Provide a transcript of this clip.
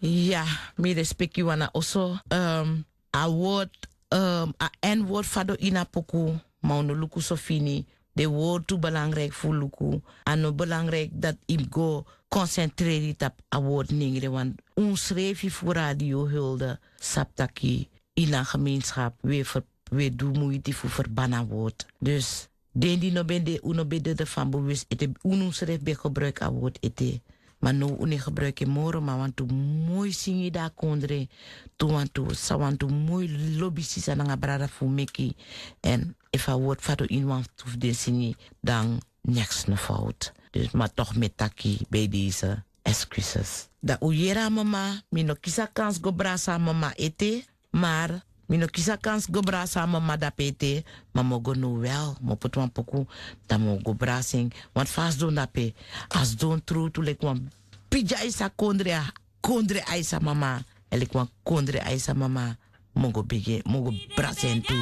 Ja, mi respect you wana also. A woord, a N-woord fado ina poku. Mauno luku sofini. De woord toe belangrijk voor luku. Ano belangrijk dat ik go concentreren op a woord ningere. Want ons schreef voor radio hulde. Saptaki in een gemeenschap. We doen moeite voor verbannen woord. Dus den die no ben de uno bede de van bewust. Ete uno schreef bij gebruik a woord ete. Maar nu une gebruik je moro, maar want to mooi singi da kondre. To want to sa want to mooi lobby sisa nanga brada fu meki. En if a woord fado in want to de singi, dan niks ne fout. Dus maar toch met taki bij deze excuses. Da uyera mama, mino kisa kans go brasa mama ete, maar mino kisa kans go brasa mama da pete, maar mo go no wel, mo potwan poku, da mo go brasing, want fast doen da pe, as doen true to like wan pija isa kondre aisa mama, elik wan kondre aisa mama, mo go bige, mo go brasen tu.